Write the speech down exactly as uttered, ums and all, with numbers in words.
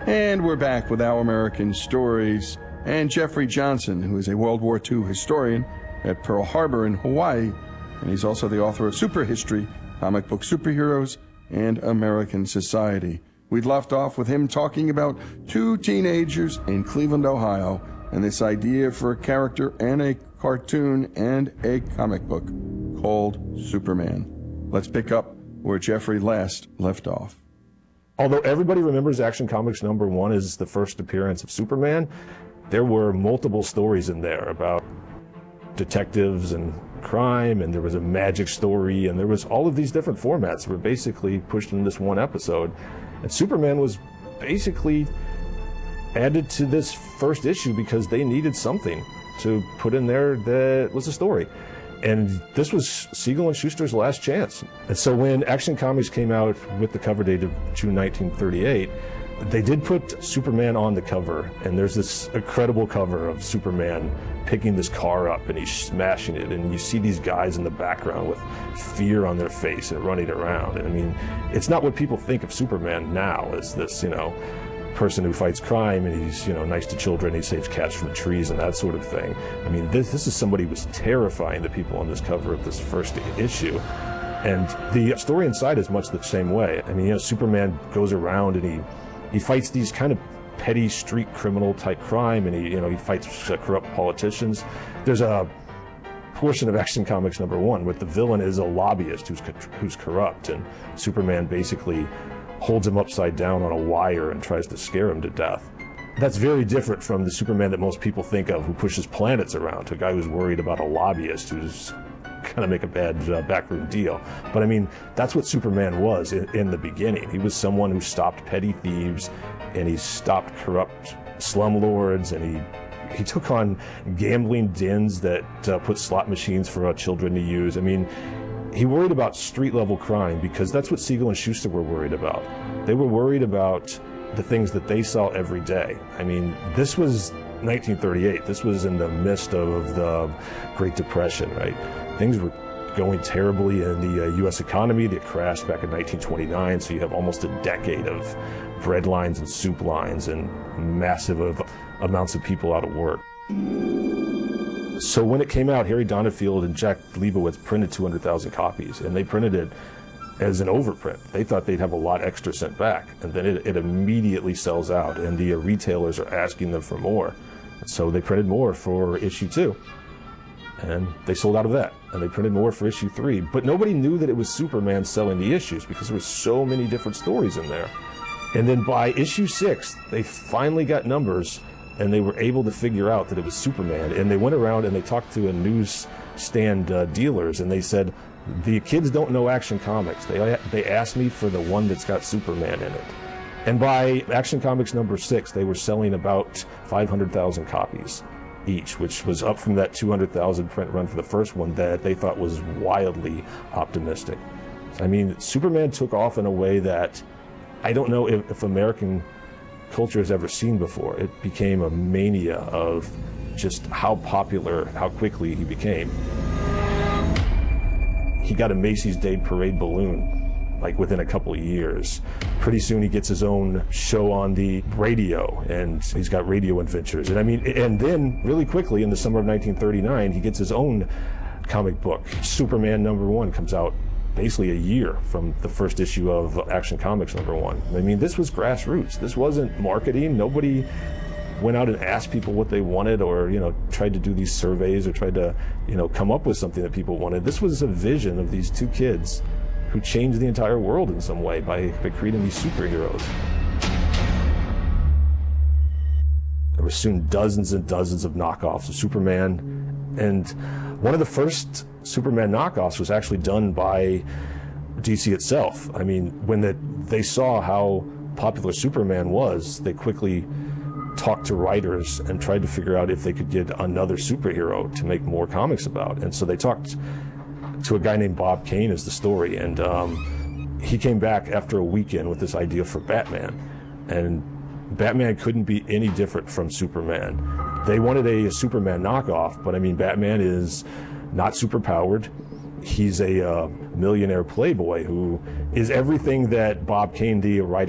And we're back with Our American Stories and Jeffrey Johnson, who is a World War Two historian at Pearl Harbor in Hawaii, and he's also the author of Super History, Comic Book Superheroes, and American Society. We'd left off with him talking about two teenagers in Cleveland, Ohio, and this idea for a character and a cartoon and a comic book called Superman. Let's pick up where Jeffrey last left off. Although everybody remembers Action Comics number one as the first appearance of Superman, there were multiple stories in there about detectives and crime, and there was a magic story, and there was all of these different formats that were basically pushed in this one episode. And Superman was basically added to this first issue because they needed something to put in there that was a story. And this was Siegel and Schuster's last chance. And so when Action Comics came out with the cover date of June nineteen thirty-eight, they did put Superman on the cover, and there's this incredible cover of Superman picking this car up and he's smashing it, and you see these guys in the background with fear on their face and running around. And I mean, it's not what people think of Superman now as this, you know, person who fights crime and he's, you know, nice to children, he saves cats from trees and that sort of thing. I mean, this, this is somebody who was terrifying the people on this cover of this first issue. And the story inside is much the same way. I mean, you know, Superman goes around and he he fights these kind of petty street criminal type crime, and he, you know, he fights uh, corrupt politicians. There's a portion of Action Comics number one where the villain is a lobbyist who's who's corrupt, and Superman basically holds him upside down on a wire and tries to scare him to death. That's very different from the Superman that most people think of, who pushes planets around, to a guy who's worried about a lobbyist who's kind of make a bad uh, backroom deal. But I mean, that's what Superman was in, in the beginning. He was someone who stopped petty thieves, and he stopped corrupt slumlords, and he he took on gambling dens that uh, put slot machines for uh, children to use. I mean, he worried about street-level crime because that's what Siegel and Schuster were worried about. They were worried about the things that they saw every day. I mean, this was nineteen thirty-eight. This was in the midst of the Great Depression, right? Things were going terribly in the uh, U S economy. They crashed back in nineteen twenty-nine, so you have almost a decade of bread lines and soup lines and massive of amounts of people out of work. So when it came out, Harry Donenfeld and Jack Leibowitz printed two hundred thousand copies, and they printed it as an overprint. They thought they'd have a lot extra sent back, and then it, it immediately sells out, and the uh, retailers are asking them for more. So they printed more for issue two, and they sold out of that, and they printed more for issue three. But nobody knew that it was Superman selling the issues because there were so many different stories in there. And then by issue six, they finally got numbers, and they were able to figure out that it was Superman. And they went around and they talked to a newsstand uh, dealers, and they said, the kids don't know Action Comics. They, they asked me for the one that's got Superman in it. And by Action Comics number six, they were selling about five hundred thousand copies each, which was up from that two hundred thousand print run for the first one that they thought was wildly optimistic. I mean, Superman took off in a way that I don't know if, if American culture has ever seen before. It became a mania of just how popular, how quickly he became. He got a Macy's Day Parade balloon, like within a couple of years. Pretty soon he gets his own show on the radio, and he's got radio adventures. And I mean, and then really quickly in the summer of nineteen thirty-nine, he gets his own comic book. Superman number one comes out basically a year from the first issue of Action Comics number one. I mean, this was grassroots. This wasn't marketing. Nobody went out and asked people what they wanted, or, you know, tried to do these surveys or tried to, you know, come up with something that people wanted. This was a vision of these two kids who changed the entire world in some way by, by creating these superheroes. There were soon dozens and dozens of knockoffs of Superman, and one of the first Superman knockoffs was actually done by D C itself. I mean, when the, they saw how popular Superman was, they quickly talked to writers and tried to figure out if they could get another superhero to make more comics about. And so they talked to a guy named Bob Kane as the story, and um, he came back after a weekend with this idea for Batman. And Batman couldn't be any different from Superman. They wanted a, a Superman knockoff, but I mean, Batman is not superpowered. He's a uh, millionaire playboy who is everything that Bob Kane, the writer,